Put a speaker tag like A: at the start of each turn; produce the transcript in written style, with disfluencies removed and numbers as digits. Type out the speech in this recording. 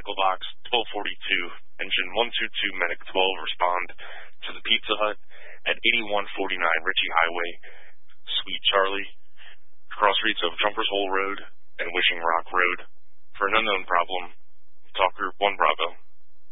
A: Medical Box 1242, Engine 122, Medic 12, respond to the Pizza Hut at 8149 Ritchie Highway, Suite Charlie, cross streets of Jumpers Hole Road,